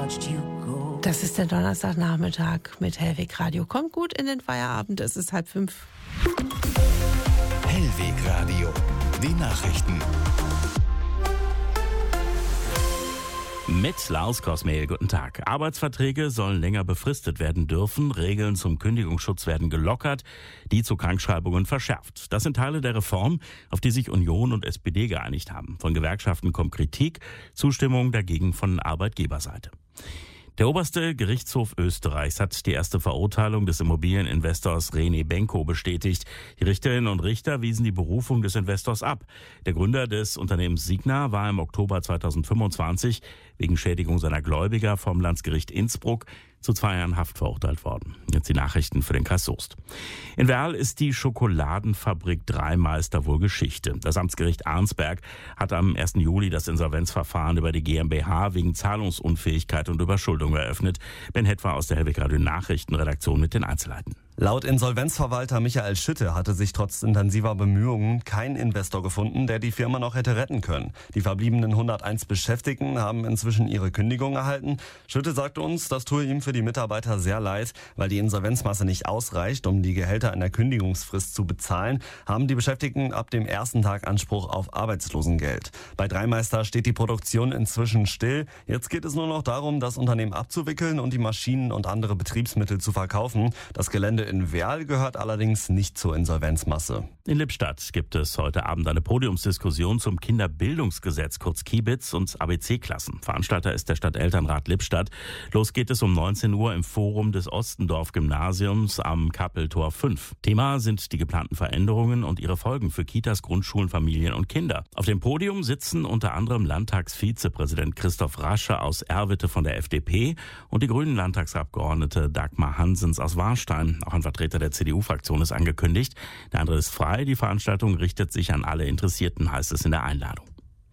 Das ist der Donnerstagnachmittag mit Hellweg Radio. Kommt gut in den Feierabend, es ist 4:30. Hellweg Radio, die Nachrichten. Mit Lars Kosmehl, guten Tag. Arbeitsverträge sollen länger befristet werden dürfen, Regeln zum Kündigungsschutz werden gelockert, die zu Krankschreibungen verschärft. Das sind Teile der Reform, auf die sich Union und SPD geeinigt haben. Von Gewerkschaften kommt Kritik, Zustimmung dagegen von Arbeitgeberseite. Der oberste Gerichtshof Österreichs hat die erste Verurteilung des Immobilieninvestors René Benko bestätigt. Die Richterinnen und Richter wiesen die Berufung des Investors ab. Der Gründer des Unternehmens Signa war im Oktober 2025 wegen Schädigung seiner Gläubiger vom Landesgericht Innsbruck zu 2 Jahren Haft verurteilt worden. Jetzt die Nachrichten für den Kreis Soest. In Werl ist die Schokoladenfabrik Dreimeister wohl Geschichte. Das Amtsgericht Arnsberg hat am 1. Juli das Insolvenzverfahren über die GmbH wegen Zahlungsunfähigkeit und Überschuldung eröffnet. Ben Hetwer aus der Hellweg Radio Nachrichtenredaktion mit den Einzelheiten. Laut Insolvenzverwalter Michael Schütte hatte sich trotz intensiver Bemühungen kein Investor gefunden, der die Firma noch hätte retten können. Die verbliebenen 101 Beschäftigten haben inzwischen ihre Kündigung erhalten. Schütte sagte uns, das tue ihm für die Mitarbeiter sehr leid, weil die Insolvenzmasse nicht ausreicht, um die Gehälter in der Kündigungsfrist zu bezahlen, haben die Beschäftigten ab dem ersten Tag Anspruch auf Arbeitslosengeld. Bei Dreimeister steht die Produktion inzwischen still. Jetzt geht es nur noch darum, das Unternehmen abzuwickeln und die Maschinen und andere Betriebsmittel zu verkaufen. Das Gelände in Werl gehört allerdings nicht zur Insolvenzmasse. In Lippstadt gibt es heute Abend eine Podiumsdiskussion zum Kinderbildungsgesetz, kurz Kibitz, und ABC-Klassen. Veranstalter ist der Stadtelternrat Lippstadt. Los geht es um 19 Uhr im Forum des Ostendorf-Gymnasiums am Kappeltor 5. Thema sind die geplanten Veränderungen und ihre Folgen für Kitas, Grundschulen, Familien und Kinder. Auf dem Podium sitzen unter anderem Landtagsvizepräsident Christoph Rasche aus Erwitte von der FDP und die grünen Landtagsabgeordnete Dagmar Hansens aus Warstein. Auch ein Vertreter der CDU-Fraktion ist angekündigt. Der andere ist frei. Die Veranstaltung richtet sich an alle Interessierten, heißt es in der Einladung.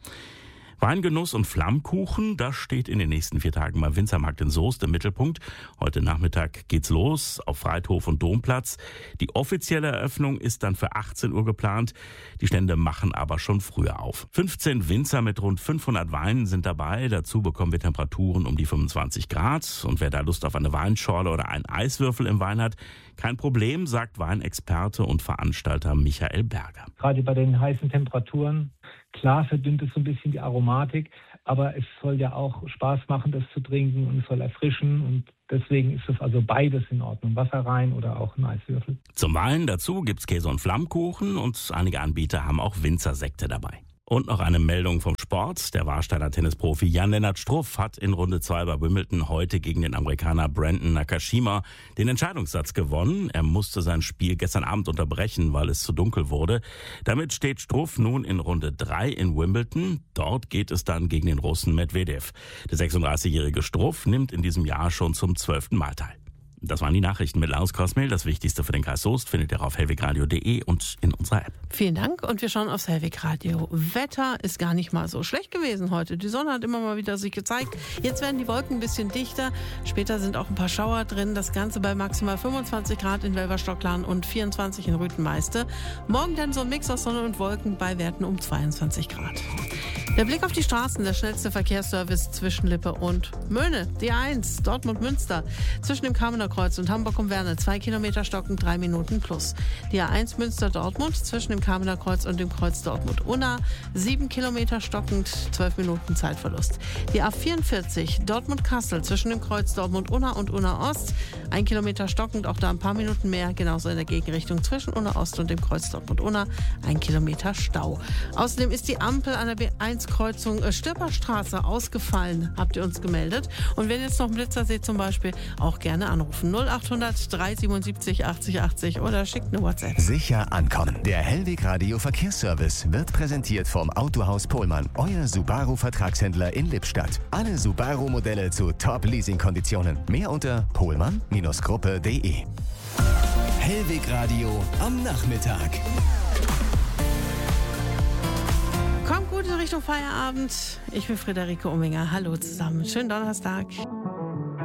Weingenuss und Flammkuchen, das steht in den nächsten 4 Tagen beim Winzermarkt in Soest im Mittelpunkt. Heute Nachmittag geht's los auf Freithof und Domplatz. Die offizielle Eröffnung ist dann für 18 Uhr geplant. Die Stände machen aber schon früher auf. 15 Winzer mit rund 500 Weinen sind dabei. Dazu bekommen wir Temperaturen um die 25 Grad. Und wer da Lust auf eine Weinschorle oder einen Eiswürfel im Wein hat, kein Problem, sagt Weinexperte und Veranstalter Michael Berger. Gerade bei den heißen Temperaturen, klar verdünnt es so ein bisschen die Aromatik, aber es soll ja auch Spaß machen, das zu trinken, und es soll erfrischen, und deswegen ist es also beides in Ordnung, Wasser rein oder auch ein Eiswürfel. Zum Wein dazu gibt's Käse und Flammkuchen und einige Anbieter haben auch Winzersekte dabei. Und noch eine Meldung vom Sport. Der Warsteiner Tennisprofi Jan-Lennart Struff hat in Runde 2 bei Wimbledon heute gegen den Amerikaner Brandon Nakashima den Entscheidungssatz gewonnen. Er musste sein Spiel gestern Abend unterbrechen, weil es zu dunkel wurde. Damit steht Struff nun in Runde 3 in Wimbledon. Dort geht es dann gegen den Russen Medvedev. Der 36-jährige Struff nimmt in diesem Jahr schon zum 12. Mal teil. Das waren die Nachrichten mit Lars Kosmehl. Das Wichtigste für den Kreis Soest findet ihr auf hellwegradio.de und in unserer App. Vielen Dank und wir schauen aufs Hellweg Radio. Wetter ist gar nicht mal so schlecht gewesen heute. Die Sonne hat immer mal wieder sich gezeigt. Jetzt werden die Wolken ein bisschen dichter. Später sind auch ein paar Schauer drin. Das Ganze bei maximal 25 Grad in Welverstocklarn und 24 in Rüthenmeiste. Morgen dann so ein Mix aus Sonne und Wolken bei Werten um 22 Grad. Der Blick auf die Straßen, der schnellste Verkehrsservice zwischen Lippe und Möhne. Die 1, Dortmund-Münster. Zwischen dem Kamener Kreuz und Hamburg um Werne 2 Kilometer stockend 3 Minuten plus. Die A1 Münster-Dortmund zwischen dem Kamener Kreuz und dem Kreuz Dortmund-Unna 7 Kilometer stockend 12 Minuten Zeitverlust. Die A44 Dortmund-Kassel zwischen dem Kreuz Dortmund-Unna und Unna-Ost 1 Kilometer stockend, auch da ein paar Minuten mehr, genauso in der Gegenrichtung zwischen Unna-Ost und dem Kreuz Dortmund-Unna 1 Kilometer Stau. Außerdem ist die Ampel an der B1-Kreuzung Stirperstraße ausgefallen, habt ihr uns gemeldet. Und wenn ihr jetzt noch einen Blitzer seht zum Beispiel, auch gerne anrufen. 0800 377 80 80 oder schickt eine WhatsApp. Sicher ankommen. Der Hellweg Radio Verkehrsservice wird präsentiert vom Autohaus Pohlmann, euer Subaru-Vertragshändler in Lippstadt. Alle Subaru-Modelle zu Top-Leasing-Konditionen. Mehr unter pohlmann-gruppe.de. Hellweg Radio am Nachmittag. Kommt gut in Richtung Feierabend. Ich bin Friederike Umminger. Hallo zusammen. Schönen Donnerstag.